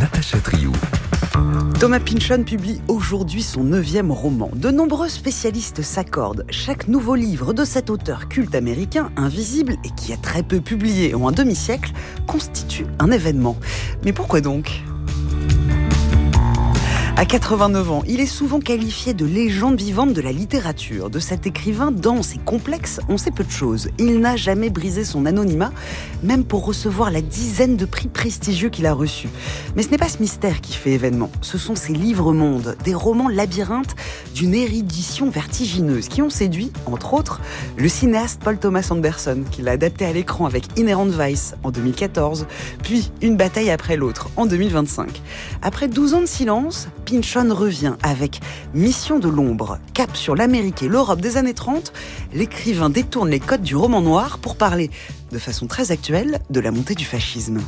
Natacha Triou. Thomas Pynchon publie aujourd'hui son 9e roman. De nombreux spécialistes s'accordent. Chaque nouveau livre de cet auteur culte américain, invisible et qui a très peu publié en un demi-siècle, constitue un événement. Mais pourquoi donc ? À 89 ans, il est souvent qualifié de légende vivante de la littérature. De cet écrivain dense et complexe, on sait peu de choses. Il n'a jamais brisé son anonymat, même pour recevoir la dizaine de prix prestigieux qu'il a reçus. Mais ce n'est pas ce mystère qui fait événement. Ce sont ses livres-mondes, des romans labyrinthes d'une érudition vertigineuse qui ont séduit, entre autres, le cinéaste Paul Thomas Anderson, qui l'a adapté à l'écran avec Inherent Vice en 2014, puis Une bataille après l'autre en 2025. Après 12 ans de silence, Pynchon revient avec Mission de l'ombre, cap sur l'Amérique et l'Europe des années 30. L'écrivain détourne les codes du roman noir pour parler, de façon très actuelle, de la montée du fascisme.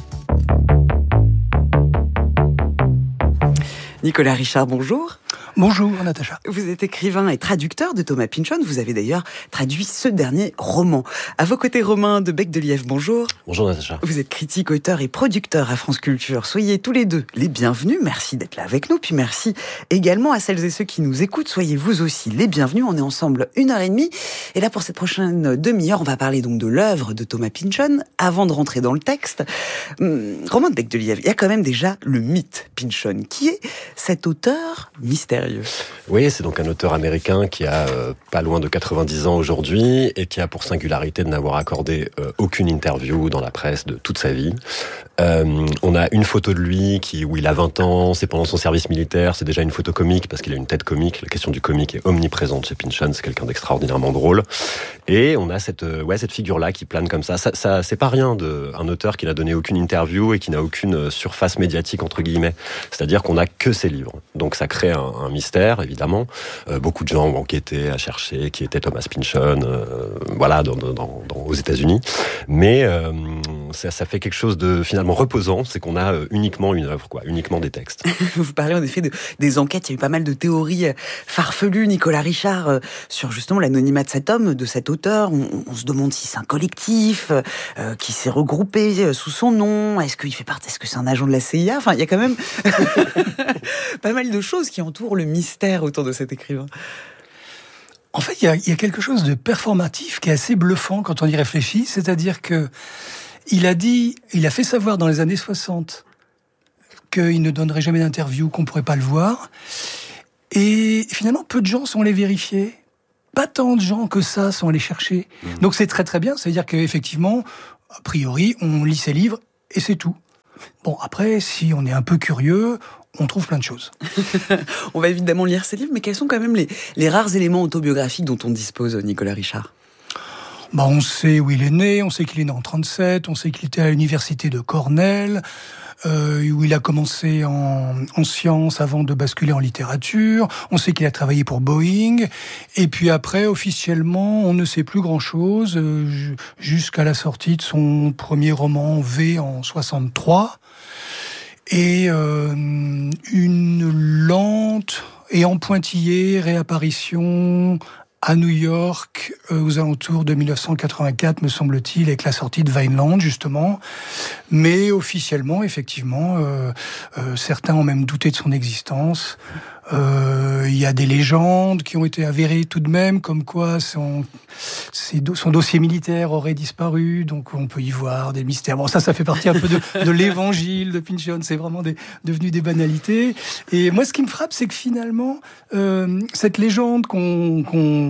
Nicolas Richard, bonjour. Bonjour Natacha. Vous êtes écrivain et traducteur de Thomas Pynchon. Vous avez d'ailleurs traduit ce dernier roman. À vos côtés, Romain de Becq-Delièvre, bonjour. Bonjour Natacha. Vous êtes critique, auteur et producteur à France Culture. Soyez tous les deux les bienvenus. Merci d'être là avec nous. Puis merci également à celles et ceux qui nous écoutent. Soyez vous aussi les bienvenus. On est ensemble 1h30. Et là, pour cette prochaine demi-heure, on va parler donc de l'œuvre de Thomas Pynchon. Avant de rentrer dans le texte, Romain de Becq-Delièvre, il y a quand même déjà le mythe Pynchon. Qui est cet auteur mystérieux ? Oui, c'est donc un auteur américain qui a pas loin de 90 ans aujourd'hui et qui a pour singularité de n'avoir accordé aucune interview dans la presse de toute sa vie. On a une photo de lui où il a 20 ans, c'est pendant son service militaire, c'est déjà une photo comique parce qu'il a une tête comique. La question du comique est omniprésente chez Pynchon, c'est quelqu'un d'extraordinairement drôle. Et on a cette figure-là qui plane comme ça. Ça c'est pas rien un auteur qui n'a donné aucune interview et qui n'a aucune surface médiatique entre guillemets. C'est-à-dire qu'on n'a que ses livres. Donc ça crée un mystère, évidemment. Beaucoup de gens ont enquêté, à chercher qui était Thomas Pynchon, aux États-Unis. Mais ça fait quelque chose de finalement reposant, c'est qu'on a uniquement une œuvre, uniquement des textes. Vous parlez en effet des enquêtes. Il y a eu pas mal de théories farfelues, Nicolas Richard, sur justement l'anonymat de cet homme, de cet auteur. On se demande si c'est un collectif qui s'est regroupé sous son nom. Est-ce qu'il fait partie ? Est-ce que c'est un agent de la CIA ? Enfin, il y a quand même pas mal de choses qui entourent le mystère autour de cet écrivain. En fait, il y a quelque chose de performatif qui est assez bluffant quand on y réfléchit. C'est-à-dire que il a fait savoir dans les années 60 qu'il ne donnerait jamais d'interview, qu'on ne pourrait pas le voir. Et finalement, peu de gens sont allés vérifier. Pas tant de gens que ça sont allés chercher. Donc c'est très très bien. C'est-à-dire qu'effectivement, a priori, on lit ses livres et c'est tout. Bon, après, si on est un peu curieux, on trouve plein de choses. On va évidemment lire ses livres, mais quels sont quand même les rares éléments autobiographiques dont on dispose, Nicolas Richard ? On sait où il est né, on sait qu'il est né en 1937, on sait qu'il était à l'université de Cornell, où il a commencé en sciences avant de basculer en littérature. On sait qu'il a travaillé pour Boeing. Et puis après, officiellement, on ne sait plus grand-chose jusqu'à la sortie de son premier roman V en 1963. Et une lente et en pointillé réapparition à New York, aux alentours de 1984, me semble-t-il, avec la sortie de Vineland, justement. Mais officiellement, effectivement, certains ont même douté de son existence. Il y a des légendes qui ont été avérées tout de même, comme quoi son dossier militaire aurait disparu, donc on peut y voir des mystères. Bon, ça fait partie un peu de l'évangile de Pynchon, c'est vraiment devenu des banalités. Et moi, ce qui me frappe, c'est que finalement, cette légende qu'on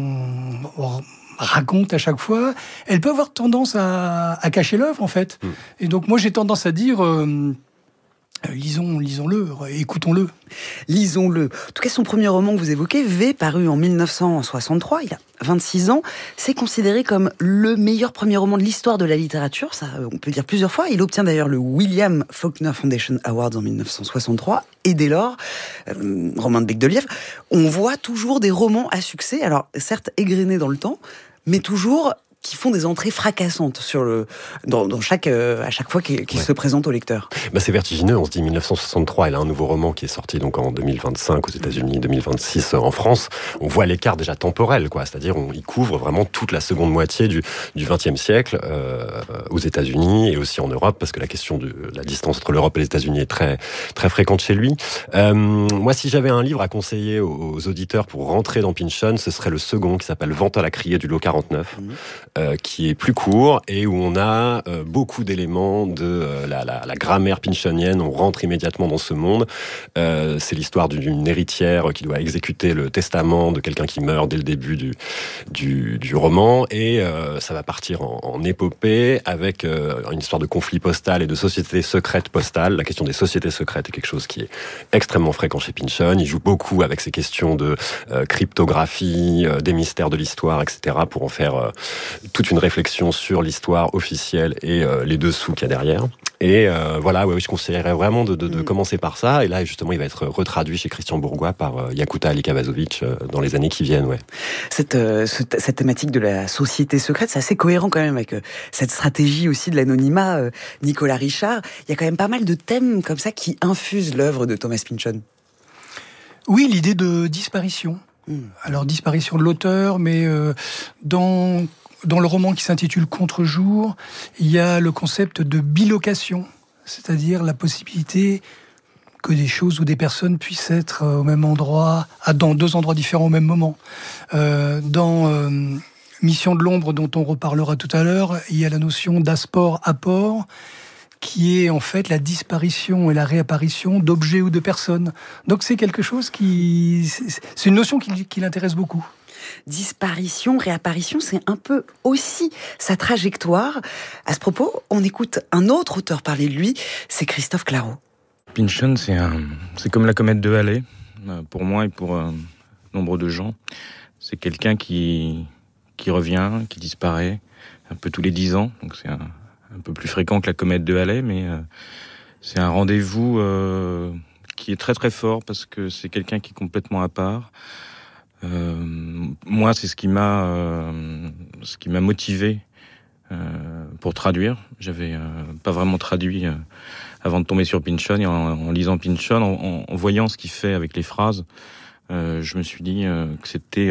raconte à chaque fois, elle peut avoir tendance à cacher l'œuvre, en fait. Et donc, moi, j'ai tendance à dire... lisons-le, écoutons-le. Lisons-le. En tout cas, son premier roman que vous évoquez, V, paru en 1963, il a 26 ans, c'est considéré comme le meilleur premier roman de l'histoire de la littérature, ça on peut le dire plusieurs fois. Il obtient d'ailleurs le William Faulkner Foundation Award en 1963, et dès lors, Romain de Becq-Delièvre, on voit toujours des romans à succès, alors certes égrenés dans le temps, mais toujours qui font des entrées fracassantes à chaque fois qu'il se présente au lecteur. C'est vertigineux, on se dit 1963, il a un nouveau roman qui est sorti donc en 2025 aux États-Unis, 2026 en France. On voit l'écart déjà temporel, quoi. C'est-à-dire il couvre vraiment toute la seconde moitié du XXe siècle aux États-Unis et aussi en Europe, parce que la question de la distance entre l'Europe et les États-Unis est très, très fréquente chez lui. Moi, si j'avais un livre à conseiller aux auditeurs pour rentrer dans Pynchon, ce serait le second qui s'appelle Vente à la criée du lot 49. Qui est plus court et où on a beaucoup d'éléments de la grammaire pynchonienne. On rentre immédiatement dans ce monde. C'est l'histoire d'une héritière qui doit exécuter le testament de quelqu'un qui meurt dès le début du roman, et ça va partir en épopée avec une histoire de conflit postal et de société secrète postale. La question des sociétés secrètes est quelque chose qui est extrêmement fréquent chez Pynchon. Il joue beaucoup avec ces questions de cryptographie, des mystères de l'histoire, etc., pour en faire toute une réflexion sur l'histoire officielle et les dessous qu'il y a derrière. Et je conseillerais vraiment de commencer par ça. Et là, justement, il va être retraduit chez Christian Bourgois par Yakuta Alikavazovic dans les années qui viennent. Ouais. Cette thématique de la société secrète, c'est assez cohérent quand même avec cette stratégie aussi de l'anonymat. Nicolas Richard, il y a quand même pas mal de thèmes comme ça qui infusent l'œuvre de Thomas Pynchon. Oui, l'idée de disparition. Alors, disparition de l'auteur, mais dans le roman qui s'intitule Contre-jour, il y a le concept de bilocation, c'est-à-dire la possibilité que des choses ou des personnes puissent être au même endroit, dans deux endroits différents au même moment. Dans Mission de l'ombre, dont on reparlera tout à l'heure, il y a la notion d'asport-apport, qui est en fait la disparition et la réapparition d'objets ou de personnes. Donc c'est quelque chose c'est une notion qui l'intéresse beaucoup. Disparition, réapparition, c'est un peu aussi sa trajectoire. À ce propos, on écoute un autre auteur parler de lui, c'est Christophe Clareau. Pynchon, c'est comme la comète de Halley, pour moi et pour nombre de gens. C'est quelqu'un qui revient, qui disparaît un peu tous les 10 ans, donc c'est un peu plus fréquent que la comète de Halley, mais c'est un rendez-vous qui est très très fort parce que c'est quelqu'un qui est complètement à part. Moi, c'est ce qui m'a motivé pour traduire. J'avais pas vraiment traduit avant de tomber sur Pynchon, et en lisant Pynchon, en voyant ce qu'il fait avec les phrases, je me suis dit que c'était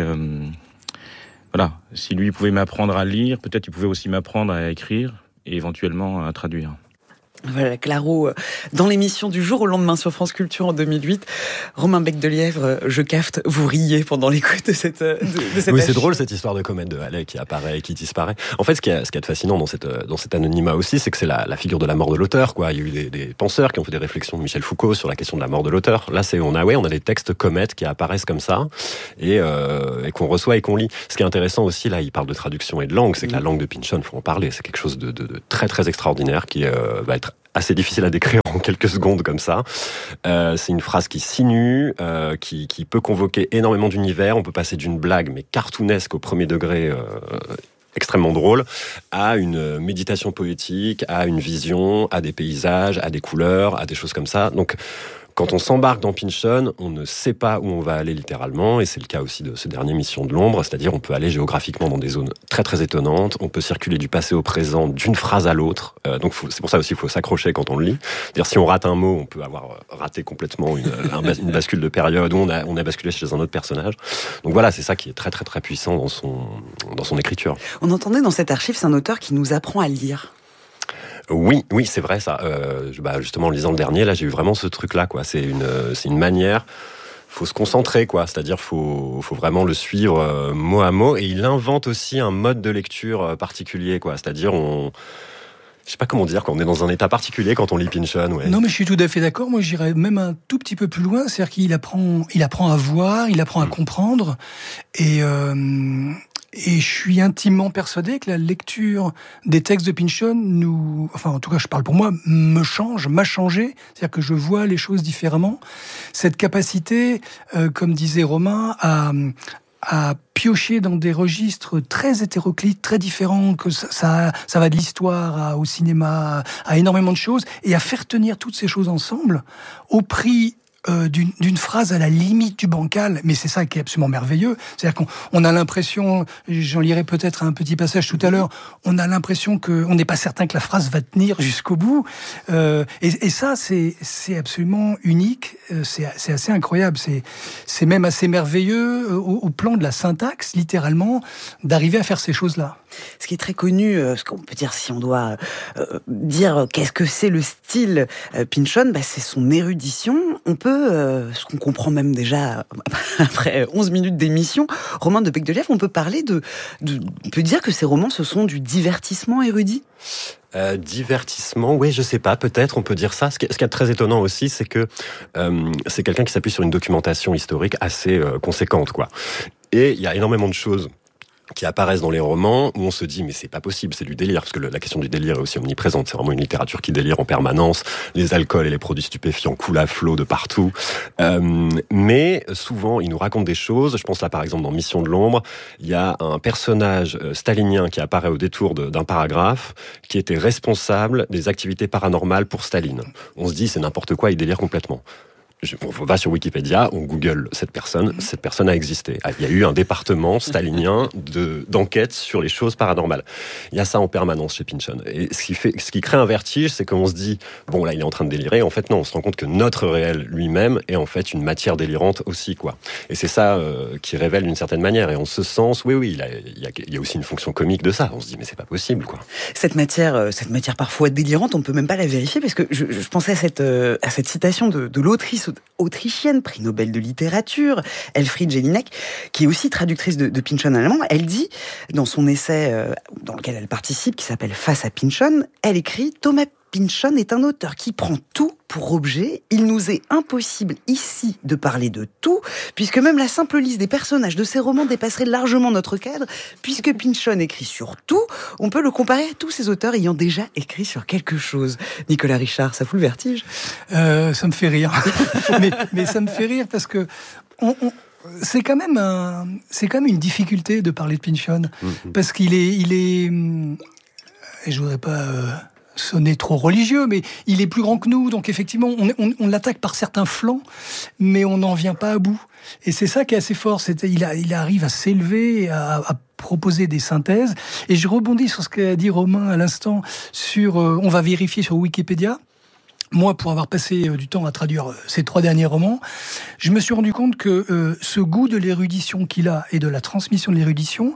si lui pouvait m'apprendre à lire, peut-être il pouvait aussi m'apprendre à écrire et éventuellement à traduire. Voilà, Clareau, dans l'émission du jour au lendemain sur France Culture en 2008. Romain Bec de Lièvre, je cafte, vous riez pendant l'écoute de cette Oui, c'est drôle cette histoire de comète de Halley qui apparaît et qui disparaît. En fait, ce qui est fascinant dans cet anonymat aussi, c'est que c'est la figure de la mort de l'auteur, quoi. Il y a eu des penseurs qui ont fait des réflexions, Michel Foucault, sur la question de la mort de l'auteur. Là, on a des textes comètes qui apparaissent comme ça et qu'on reçoit et qu'on lit. Ce qui est intéressant aussi, là, il parle de traduction et de langue, c'est que la langue de Pynchon, faut en parler. C'est quelque chose de très très extraordinaire qui va être assez difficile à décrire en quelques secondes comme ça. C'est une phrase qui sinue, qui peut convoquer énormément d'univers. On peut passer d'une blague mais cartoonesque au premier degré, extrêmement drôle, à une méditation poétique, à une vision, à des paysages, à des couleurs, à des choses comme ça. Donc, quand on s'embarque dans Pynchon, on ne sait pas où on va aller littéralement, et c'est le cas aussi de ce dernier Mission de l'ombre, c'est-à-dire on peut aller géographiquement dans des zones très très étonnantes, on peut circuler du passé au présent, d'une phrase à l'autre, donc c'est pour ça aussi qu'il faut s'accrocher quand on le lit. C'est-à-dire si on rate un mot, on peut avoir raté complètement une bascule de période, où on a basculé chez un autre personnage. Donc voilà, c'est ça qui est très très très puissant dans son écriture. On entendait dans cette archive, c'est un auteur qui nous apprend à lire. Oui, c'est vrai ça. Justement, en lisant le dernier, là, j'ai eu vraiment ce truc-là, quoi. C'est une manière. Faut se concentrer, quoi. C'est-à-dire, faut vraiment le suivre mot à mot. Et il invente aussi un mode de lecture particulier, quoi. C'est-à-dire, je sais pas comment dire, quand on est dans un état particulier quand on lit Pynchon. Ouais. Non, mais je suis tout à fait d'accord. Moi, j'irais même un tout petit peu plus loin. C'est-à-dire qu'il apprend à voir, il apprend à comprendre. Et je suis intimement persuadé que la lecture des textes de Pynchon en tout cas, je parle pour moi, m'a changé. C'est-à-dire que je vois les choses différemment. Cette capacité, comme disait Romain, à piocher dans des registres très hétéroclites, très différents, que ça va de l'histoire au cinéma, à énormément de choses, et à faire tenir toutes ces choses ensemble au prix d'une phrase à la limite du bancal, mais c'est ça qui est absolument merveilleux. C'est-à-dire qu'on a l'impression, j'en lirai peut-être un petit passage tout à l'heure, on a l'impression qu'on n'est pas certain que la phrase va tenir jusqu'au bout. Et ça, c'est absolument unique, c'est assez incroyable. C'est même assez merveilleux au plan de la syntaxe, littéralement, d'arriver à faire ces choses-là. Ce qui est très connu, ce qu'on peut dire, si on doit dire qu'est-ce que c'est le style Pynchon, c'est son érudition. On peut, ce qu'on comprend même déjà après 11 minutes d'émission, Romain de Becdelièvre, on peut parler on peut dire que ces romans, ce sont du divertissement érudit. Divertissement, oui, je sais pas, peut-être on peut dire ça. Ce qui est très étonnant aussi, c'est que c'est quelqu'un qui s'appuie sur une documentation historique assez conséquente, quoi. Et il y a énormément de choses qui apparaissent dans les romans où on se dit mais c'est pas possible, c'est du délire, parce que la question du délire est aussi omniprésente, c'est vraiment une littérature qui délire en permanence, les alcools et les produits stupéfiants coulent à flot de partout, mais souvent ils nous racontent des choses. Je pense là par exemple dans Mission de l'ombre, il y a un personnage stalinien qui apparaît au détour d'un paragraphe qui était responsable des activités paranormales pour Staline. On se dit c'est n'importe quoi, il délire complètement. On va sur Wikipédia, on google cette personne a existé. Il y a eu un département stalinien d'enquête sur les choses paranormales. Il y a ça en permanence chez Pynchon. Et ce qui crée un vertige, c'est qu'on se dit, bon là il est en train de délirer, en fait non, on se rend compte que notre réel lui-même est en fait une matière délirante aussi, quoi. Et c'est ça qui révèle d'une certaine manière. Et en ce sens, oui, il y a aussi une fonction comique de ça. On se dit, mais c'est pas possible, quoi. Cette matière parfois délirante, on peut même pas la vérifier, parce que je pensais à cette citation de l'autrice autrichienne, prix Nobel de littérature, Elfriede Jelinek, qui est aussi traductrice de Pynchon allemand. Elle dit, dans son essai dans lequel elle participe, qui s'appelle Face à Pynchon, elle écrit « Thomas Pynchon est un auteur qui prend tout pour objet. Il nous est impossible ici de parler de tout, puisque même la simple liste des personnages de ses romans dépasserait largement notre cadre. Puisque Pynchon écrit sur tout, on peut le comparer à tous ces auteurs ayant déjà écrit sur quelque chose. » Nicolas Richard, ça fout le vertige ? Ça me fait rire. mais ça me fait rire parce que c'est quand même une difficulté de parler de Pynchon, parce qu'il est et je voudrais pas sonner trop religieux, mais il est plus grand que nous, donc effectivement on l'attaque par certains flancs, mais on n'en vient pas à bout. Et c'est ça qui est assez fort, il arrive à s'élever, à proposer des synthèses. Et je rebondis sur ce qu'a dit Romain à l'instant, on va vérifier sur Wikipédia. Moi, pour avoir passé du temps à traduire ces 3 derniers romans, je me suis rendu compte que ce goût de l'érudition qu'il a et de la transmission de l'érudition,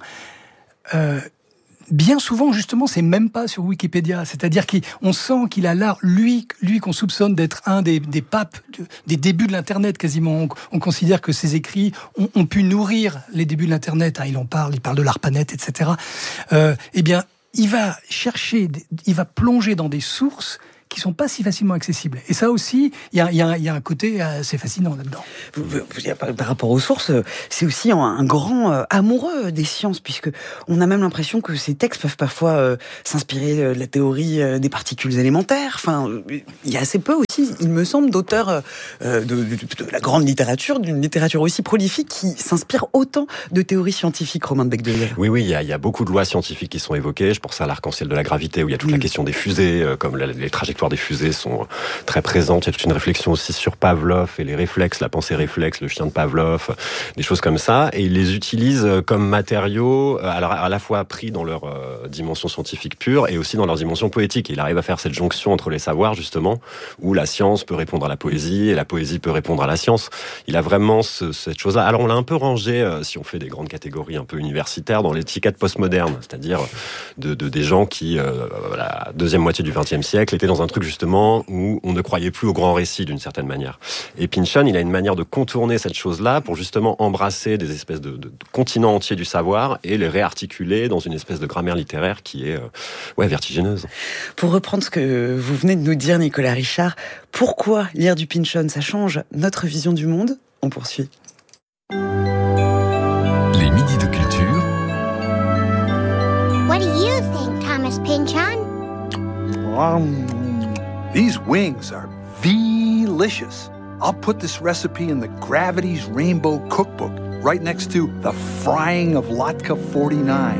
bien souvent, justement, c'est même pas sur Wikipédia. C'est-à-dire qu'on sent qu'il a l'art, lui qu'on soupçonne d'être un des papes des débuts de l'Internet, quasiment. On considère que ses écrits ont pu nourrir les débuts de l'Internet. Il parle de l'ARPANET, etc. Eh bien, il va plonger dans des sources qui sont pas si facilement accessibles. Et ça aussi, il y a un côté assez fascinant là-dedans. Par rapport aux sources, c'est aussi un grand amoureux des sciences, puisque on a même l'impression que ces textes peuvent parfois s'inspirer de la théorie des particules élémentaires. Enfin, il y a assez peu aussi, il me semble, d'auteurs de la grande littérature, d'une littérature aussi prolifique, qui s'inspirent autant de théories scientifiques, Romain de Becdelièvre. Oui, il y a beaucoup de lois scientifiques qui sont évoquées. Je pense à l'arc-en-ciel de la gravité, où il y a toute la question des fusées, comme les trajectoires des fusées sont très présentes. Il y a toute une réflexion aussi sur Pavlov et les réflexes, la pensée réflexe, le chien de Pavlov, des choses comme ça. Et ils les utilisent comme matériaux, alors à la fois pris dans leur dimension scientifique pure et aussi dans leur dimension poétique. Et il arrive à faire cette jonction entre les savoirs, justement, où la science peut répondre à la poésie et la poésie peut répondre à la science. Il a vraiment cette chose-là. Alors on l'a un peu rangé, si on fait des grandes catégories un peu universitaires, dans l'étiquette postmoderne, c'est-à-dire des gens qui, la deuxième moitié du XXe siècle, étaient dans un truc justement où on ne croyait plus au grand récit d'une certaine manière. Et Pynchon, il a une manière de contourner cette chose-là pour justement embrasser des espèces de continents entiers du savoir et les réarticuler dans une espèce de grammaire littéraire qui est vertigineuse. Pour reprendre ce que vous venez de nous dire, Nicolas Richard, pourquoi lire du Pynchon, ça change notre vision du monde ? On poursuit. Les midis de culture. What do you think, Thomas Pynchon? These wings are delicious. I'll put this recipe in the Gravity's Rainbow Cookbook, right next to the frying of Latka 49.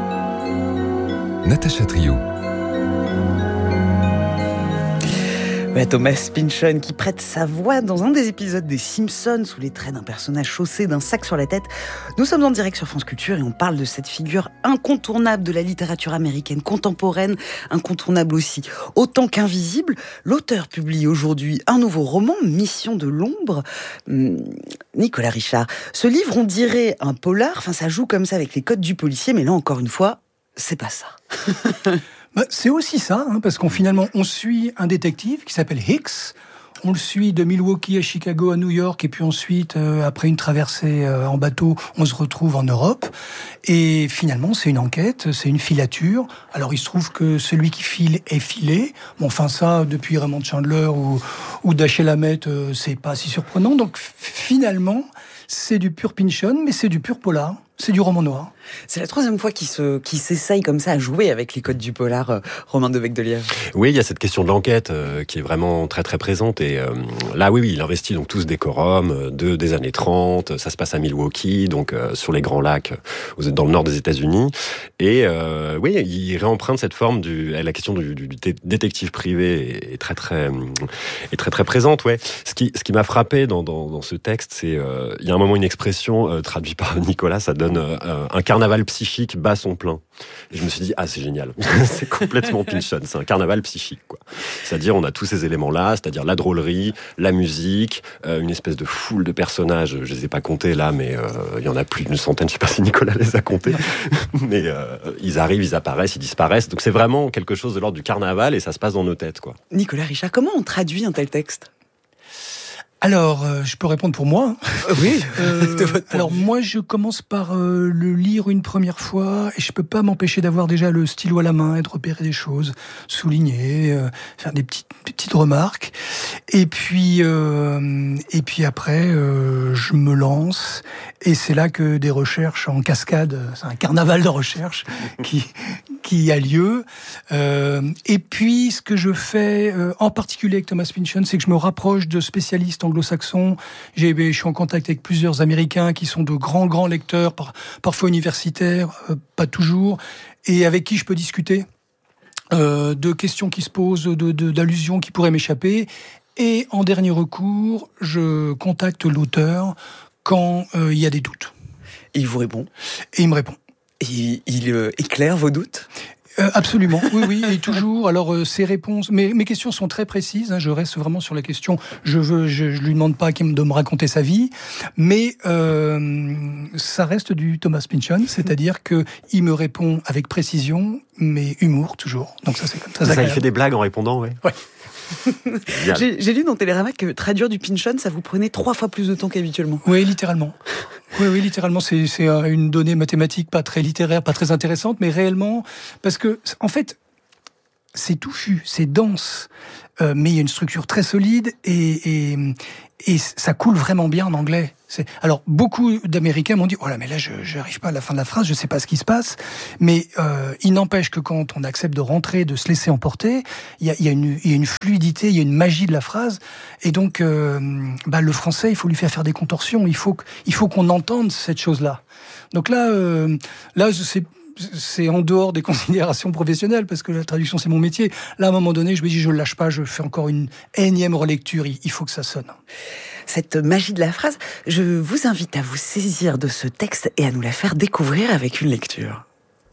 Natacha Trio. Thomas Pynchon qui prête sa voix dans un des épisodes des Simpsons sous les traits d'un personnage chaussé d'un sac sur la tête. Nous sommes en direct sur France Culture et on parle de cette figure incontournable de la littérature américaine contemporaine, incontournable aussi autant qu'invisible. L'auteur publie aujourd'hui un nouveau roman, Mission de l'ombre. Nicolas Richard, ce livre, on dirait un polar, enfin ça joue comme ça avec les codes du policier, mais là encore une fois, c'est pas ça. C'est aussi ça, parce qu'on suit un détective qui s'appelle Hicks. On le suit de Milwaukee à Chicago à New York, et puis ensuite, après une traversée en bateau, on se retrouve en Europe. Et finalement, c'est une enquête, c'est une filature. Alors, il se trouve que celui qui file est filé. Bon, enfin ça, depuis Raymond Chandler ou Dashiell Hammett, c'est pas si surprenant. Donc, finalement, c'est du pur Pynchon, mais c'est du pur polar. C'est du roman noir. C'est la troisième fois qu'il s'essaye comme ça à jouer avec les codes du polar, Romain de Becdelièvre. Oui, il y a cette question de l'enquête qui est vraiment très très présente. Et là, oui, il investit donc tout ce décorum des années 30. Ça se passe à Milwaukee, donc sur les Grands Lacs, dans le nord des États-Unis. Et oui, il réemprunte cette forme la question du détective privé est très très présente. Ouais. Ce qui m'a frappé dans ce texte, c'est il y a un moment une expression traduite par Nicolas, ça donne un carnaval psychique bat son plein. Et je me suis dit, c'est génial. C'est complètement Pynchon. C'est un carnaval psychique, quoi. C'est-à-dire, on a tous ces éléments-là, c'est-à-dire la drôlerie, la musique, une espèce de foule de personnages. Je les ai pas comptés là, mais il y en a plus d'une centaine. Je sais pas si Nicolas les a comptés. Mais ils arrivent, ils apparaissent, ils disparaissent. Donc c'est vraiment quelque chose de l'ordre du carnaval et ça se passe dans nos têtes, quoi. Nicolas Richard, comment on traduit un tel texte ? Alors, je peux répondre pour moi. Oui. Alors moi, je commence par le lire une première fois et je peux pas m'empêcher d'avoir déjà le stylo à la main et de repérer des choses, souligner, faire des petites remarques. Et puis après, je me lance et c'est là que des recherches en cascade, c'est un carnaval de recherche qui a lieu. Et puis, ce que je fais en particulier avec Thomas Pynchon, c'est que je me rapproche de spécialistes anglo-saxons. Je suis en contact avec plusieurs Américains qui sont de grands lecteurs, parfois universitaires, pas toujours, et avec qui je peux discuter de questions qui se posent, d'allusions qui pourraient m'échapper. Et en dernier recours, je contacte l'auteur quand il y a des doutes. Et il vous répond ? Et il me répond. Et il éclaire vos doutes ? Absolument, oui, et toujours. Alors, ces réponses, mes questions sont très précises. Je reste vraiment sur la question. Je lui demande pas de me raconter sa vie, mais ça reste du Thomas Pynchon, c'est-à-dire que il me répond avec précision, mais humour toujours. Donc ça, c'est comme ça. Il fait des blagues en répondant, ouais. J'ai lu dans Télérama que traduire du Pynchon, ça vous prenait 3 fois plus de temps qu'habituellement. Oui, littéralement. Oui, littéralement, c'est une donnée mathématique pas très littéraire, pas très intéressante, mais réellement, parce que, en fait, c'est touffu, c'est dense, mais il y a une structure très solide et ça coule vraiment bien en anglais. Alors, beaucoup d'Américains m'ont dit « Oh là, mais là, je n'arrive pas à la fin de la phrase, je ne sais pas ce qui se passe. » Mais il n'empêche que quand on accepte de rentrer, de se laisser emporter, il y a une fluidité, il y a une magie de la phrase. Et donc, le français, il faut lui faire des contorsions. Il faut qu'on entende cette chose-là. Donc là, c'est en dehors des considérations professionnelles, parce que la traduction, c'est mon métier. Là, à un moment donné, je me dis, je ne lâche pas, je fais encore une énième relecture, il faut que ça sonne. Cette magie de la phrase, je vous invite à vous saisir de ce texte et à nous la faire découvrir avec une lecture.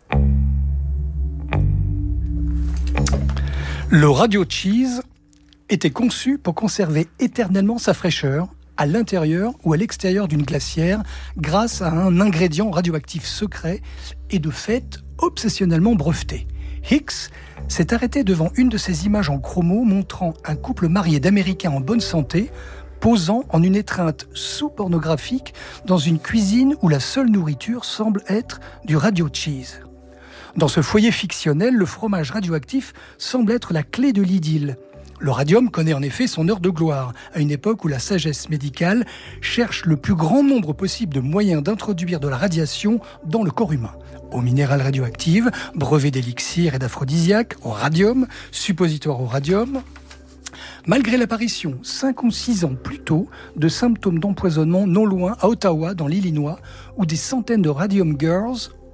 Le Radio Cheese était conçu pour conserver éternellement sa fraîcheur, à l'intérieur ou à l'extérieur d'une glacière, grâce à un ingrédient radioactif secret et de fait obsessionnellement breveté. Hicks s'est arrêté devant une de ces images en chromo montrant un couple marié d'Américains en bonne santé, posant en une étreinte sous-pornographique dans une cuisine où la seule nourriture semble être du radio cheese. Dans ce foyer fictionnel, le fromage radioactif semble être la clé de l'idylle. Le radium connaît en effet son heure de gloire, à une époque où la sagesse médicale cherche le plus grand nombre possible de moyens d'introduire de la radiation dans le corps humain. Eau minérale radioactive, brevet d'élixir et d'aphrodisiaque, au radium, suppositoire au radium. Malgré l'apparition, 5 ou 6 ans plus tôt, de symptômes d'empoisonnement non loin à Ottawa, dans l'Illinois, où des centaines de Radium Girls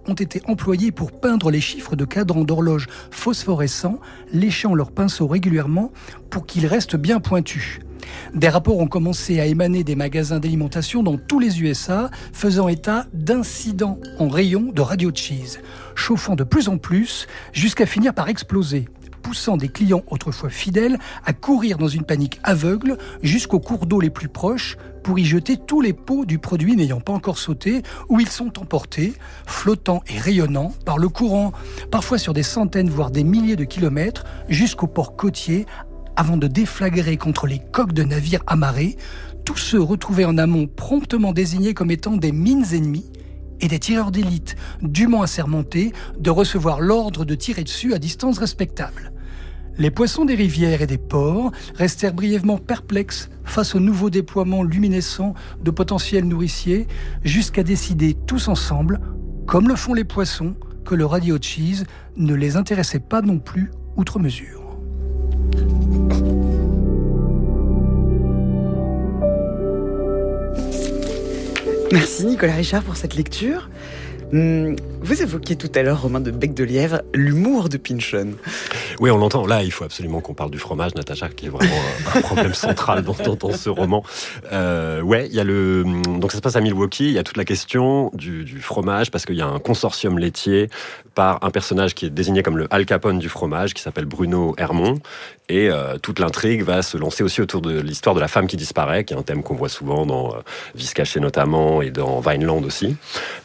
ont été employés pour peindre les chiffres de cadrans d'horloge phosphorescents, léchant leur pinceau régulièrement pour qu'ils restent bien pointus. Des rapports ont commencé à émaner des magasins d'alimentation dans tous les USA, faisant état d'incidents en rayon de radio cheese, chauffant de plus en plus jusqu'à finir par exploser, poussant des clients autrefois fidèles à courir dans une panique aveugle jusqu'aux cours d'eau les plus proches pour y jeter tous les pots du produit n'ayant pas encore sauté, où ils sont emportés, flottants et rayonnants par le courant, parfois sur des centaines voire des milliers de kilomètres, jusqu'au port côtier, avant de déflagrer contre les coques de navires amarrés, tous ceux retrouvés en amont promptement désignés comme étant des mines ennemies et des tireurs d'élite, dûment assermentés de recevoir l'ordre de tirer dessus à distance respectable. Les poissons des rivières et des ports restèrent brièvement perplexes face au nouveau déploiement luminescent de potentiels nourriciers, jusqu'à décider tous ensemble, comme le font les poissons, que le radio cheese ne les intéressait pas non plus outre mesure. Merci Nicolas Richard pour cette lecture. Vous évoquiez tout à l'heure, Romain de Bec de Lièvre, l'humour de Pynchon. Oui, on l'entend. Là, il faut absolument qu'on parle du fromage, Natacha, qui est vraiment un problème central dans ce roman. Ouais, il y a donc ça se passe à Milwaukee. Il y a toute la question du fromage, parce qu'il y a un consortium laitier par un personnage qui est désigné comme le Al Capone du fromage, qui s'appelle Bruno Hermont. Et toute l'intrigue va se lancer aussi autour de l'histoire de la femme qui disparaît, qui est un thème qu'on voit souvent dans Vice caché notamment, et dans Vineland aussi.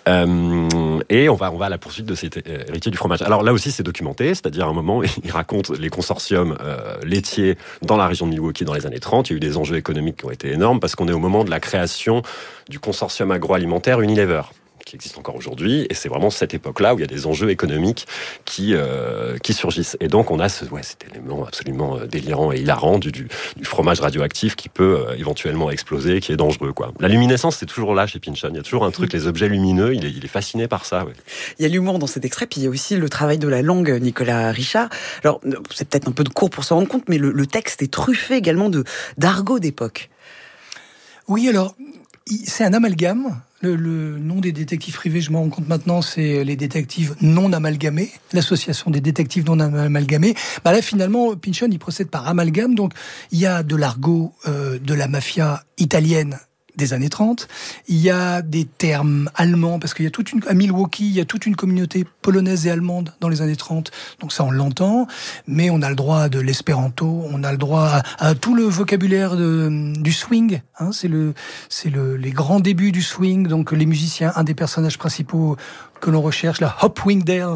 Et on va à la poursuite de cet héritier du fromage. Alors là aussi, c'est documenté, c'est-à-dire à un moment, il raconte les consortiums laitiers dans la région de Milwaukee dans les années 30. Il y a eu des enjeux économiques qui ont été énormes, parce qu'on est au moment de la création du consortium agroalimentaire Unilever, qui existe encore aujourd'hui, et c'est vraiment cette époque-là où il y a des enjeux économiques qui surgissent. Et donc on a cet élément absolument délirant et hilarant du fromage radioactif qui peut éventuellement exploser, qui est dangereux, quoi. La luminescence, c'est toujours là chez Pynchon. Il y a toujours un truc, les objets lumineux, il est fasciné par ça. Ouais. Il y a l'humour dans cet extrait, puis il y a aussi le travail de la langue, Nicolas Richard. Alors, c'est peut-être un peu de court pour s'en rendre compte, mais le texte est truffé également d'argot d'époque. Oui, alors, c'est un amalgame. Le nom des détectives privés, je m'en rends compte maintenant, c'est les détectives non amalgamés, l'association des détectives non amalgamés. Là, finalement, Pynchon, il procède par amalgame. Donc, il y a de l'argot de la mafia italienne des années 30. Il y a des termes allemands, parce qu'il y a à Milwaukee, il y a toute une communauté polonaise et allemande dans les années 30. Donc ça, on l'entend. Mais on a le droit de l'espéranto, on a le droit à tout le vocabulaire du swing. Hein, c'est les grands débuts du swing. Donc les musiciens, un des personnages principaux que l'on recherche, la Hop Wingdale,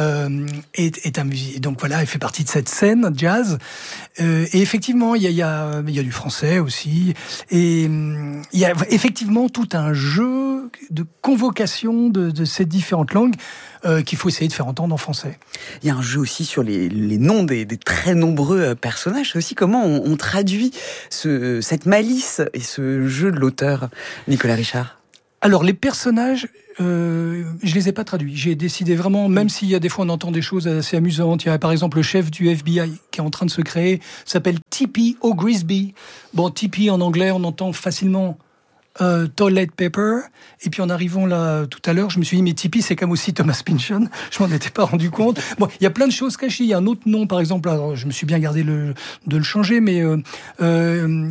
est un musicien. Donc voilà, il fait partie de cette scène jazz. Et effectivement, il y a du français aussi. Et il y a effectivement tout un jeu de convocation de ces différentes langues qu'il faut essayer de faire entendre en français. Il y a un jeu aussi sur les noms des très nombreux personnages. C'est aussi comment on traduit cette malice et ce jeu de l'auteur, Nicolas Richard. Alors, les personnages, je les ai pas traduits. J'ai décidé vraiment, même s'il y a des fois on entend des choses assez amusantes. Il y a par exemple le chef du FBI qui est en train de se créer, s'appelle T.P. O'Grisby. Bon, T.P. en anglais, on entend facilement toilet paper. Et puis en arrivant là tout à l'heure, je me suis dit, mais T.P. c'est comme aussi Thomas Pynchon. Je m'en étais pas rendu compte. Bon, il y a plein de choses cachées. Il y a un autre nom, par exemple, alors je me suis bien gardé de le changer, mais un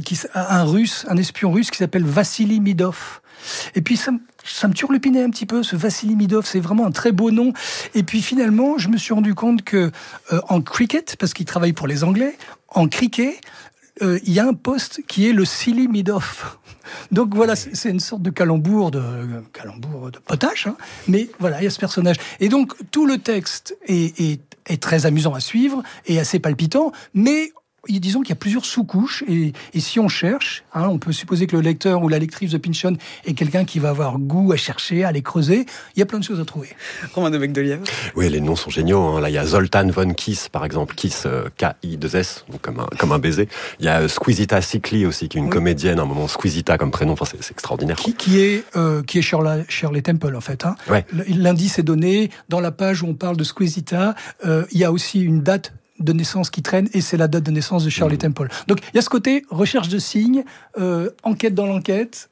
espion russe qui s'appelle Vassili Midov. Et puis ça me turlupinait un petit peu, ce Vassili Midov, c'est vraiment un très beau nom. Et puis finalement, je me suis rendu compte que en cricket, parce qu'il travaille pour les Anglais, en cricket, il y a un poste qui est le Silly Midov. Donc voilà, c'est une sorte de calembour de potache, hein. Mais voilà, il y a ce personnage. Et donc tout le texte est très amusant à suivre et assez palpitant, mais disons qu'il y a plusieurs sous-couches, et si on cherche, hein, on peut supposer que le lecteur ou la lectrice de Pynchon est quelqu'un qui va avoir goût à chercher, à les creuser. Il y a plein de choses à trouver. Romain de Bec de Lièvre. Oui, les noms sont géniaux. Hein. Là, il y a Zoltan von Kiss, par exemple, Kiss, K-I-2-S, donc comme un baiser. Il y a Squisita Sikli aussi, qui est une comédienne, à un moment, Squisita comme prénom. Enfin, c'est extraordinaire. Qui est Shirley Temple, en fait. Hein. Ouais. L'indice est donné. Dans la page où on parle de Squisita, il y a aussi une date de naissance qui traîne, et c'est la date de naissance de Shirley Temple. Donc il y a ce côté recherche de signes, enquête dans l'enquête,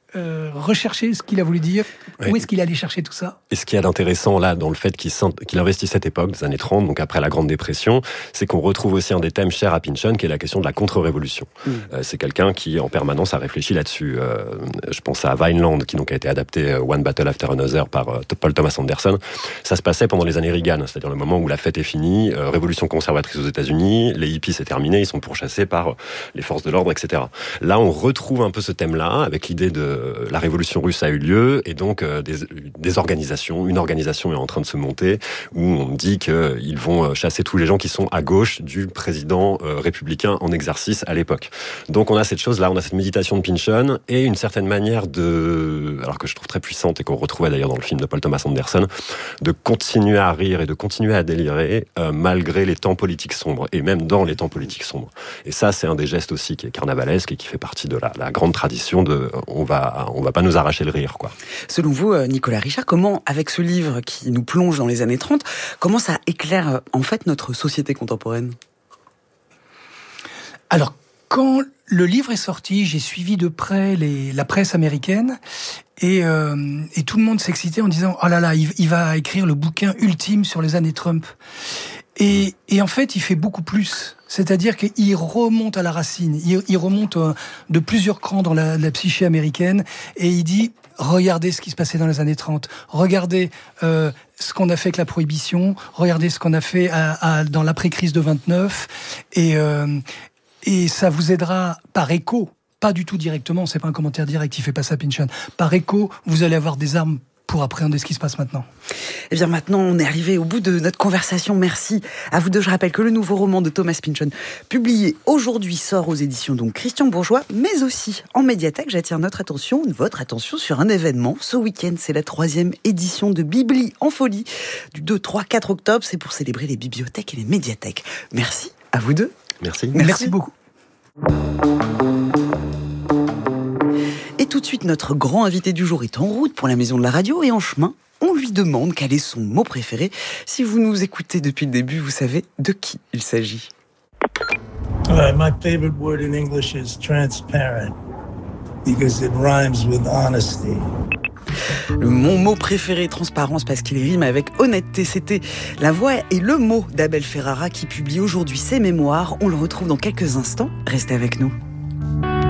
rechercher ce qu'il a voulu dire. Ouais. Où est-ce qu'il allait chercher tout ça? Et ce qu'il y a d'intéressant là dans le fait qu'il investit cette époque, des années 30, donc après la Grande Dépression, c'est qu'on retrouve aussi un des thèmes chers à Pynchon, qui est la question de la contre-révolution. C'est quelqu'un qui en permanence a réfléchi là-dessus. Je pense à Vineland, qui donc a été adapté One Battle After Another par Paul Thomas Anderson. Ça se passait pendant les années Reagan, c'est-à-dire le moment où la fête est finie, révolution conservatrice aux États-Unis, les hippies c'est terminé, ils sont pourchassés par les forces de l'ordre, etc. Là, on retrouve un peu ce thème-là avec l'idée de la révolution russe a eu lieu et donc des organisations. Une organisation est en train de se monter où on dit qu'ils vont chasser tous les gens qui sont à gauche du président républicain en exercice à l'époque. Donc on a cette chose-là, on a cette méditation de Pynchon et une certaine manière alors que je trouve très puissante et qu'on retrouvait d'ailleurs dans le film de Paul Thomas Anderson, de continuer à rire et de continuer à délirer malgré les temps politiques sombres et même dans les temps politiques sombres. Et ça, c'est un des gestes aussi qui est carnavalesque et qui fait partie de la grande tradition de on va pas nous arracher le rire, quoi. Selon vous, Nicolas Richard, comment, avec ce livre qui nous plonge dans les années 30, comment ça éclaire en fait notre société contemporaine? Alors, quand le livre est sorti, j'ai suivi de près la presse américaine et tout le monde s'excitait en disant « Oh là là, il va écrire le bouquin ultime sur les années Trump ». Et en fait, il fait beaucoup plus. C'est-à-dire qu'il remonte à la racine. Il remonte de plusieurs crans dans la psyché américaine et il dit « Regardez ce qui se passait dans les années 30. Regardez ce qu'on a fait avec la prohibition. Regardez ce qu'on a fait dans l'après-crise de 29. » Et ça vous aidera par écho, pas du tout directement, c'est pas un commentaire direct, il fait pas ça Pynchon. Par écho, vous allez avoir des armes pour appréhender ce qui se passe maintenant. Eh bien maintenant, on est arrivé au bout de notre conversation. Merci à vous deux. Je rappelle que le nouveau roman de Thomas Pynchon, publié aujourd'hui, sort aux éditions donc Christian Bourgeois, mais aussi en médiathèque. J'attire votre attention sur un événement. Ce week-end, c'est la 3e édition de Bibli en folie, du 2, 3, 4 octobre. C'est pour célébrer les bibliothèques et les médiathèques. Merci à vous deux. Merci. Merci beaucoup. Et tout de suite, notre grand invité du jour est en route pour la Maison de la Radio et en chemin, on lui demande quel est son mot préféré. Si vous nous écoutez depuis le début, vous savez de qui il s'agit. My favorite word in English is transparent because it rhymes with honesty. Mon mot préféré, transparence, parce qu'il rime avec honnêteté. C'était la voix et le mot d'Abel Ferrara qui publie aujourd'hui ses mémoires. On le retrouve dans quelques instants. Restez avec nous.